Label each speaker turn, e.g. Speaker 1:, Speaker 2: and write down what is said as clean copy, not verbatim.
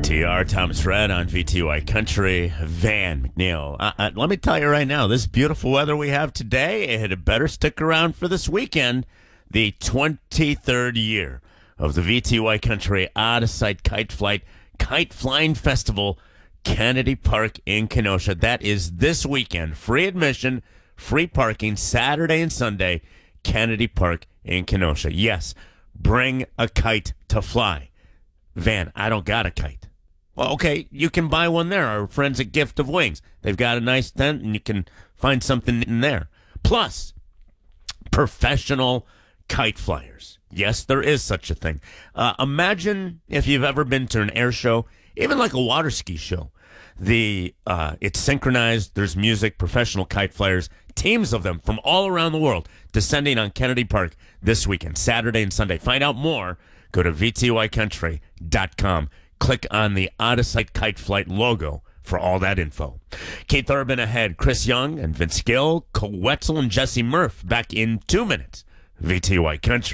Speaker 1: TR Thomas Red on VTY Country. Van McNeil. Let me tell you right now, this beautiful weather we have today, it had better stick around for this weekend, the 23rd year of the VTY Country Out-of-Sight Kite Flying Festival, Kennedy Park in Kenosha. That is this weekend. Free admission, free parking, Saturday and Sunday, Kennedy Park in Kenosha. Yes, bring a kite to fly. Van, I don't got a kite. Well, okay, you can buy one there. Our friends at Gift of Wings. They've got a nice tent, and you can find something in there. Plus, professional kite flyers. Yes, there is such a thing. Imagine if you've ever been to an air show, even like a water ski show. It's synchronized. There's music, professional kite flyers, teams of them from all around the world descending on Kennedy Park this weekend, Saturday and Sunday. Find out more. Go to VTYCountry.com. Click on the Out-of-Sight Kite Flight logo for all that info. Keith Urban ahead. Chris Young and Vince Gill, Cole Wetzel and Jesse Murph back in 2 minutes. VTY Country.